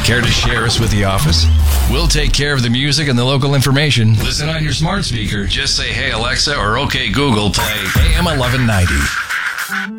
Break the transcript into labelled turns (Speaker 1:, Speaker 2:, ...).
Speaker 1: Care to share us with the office? We'll take care of the music and the local information. Listen on your smart speaker. Just say, hey, Alexa, or okay, Google, play AM 1190.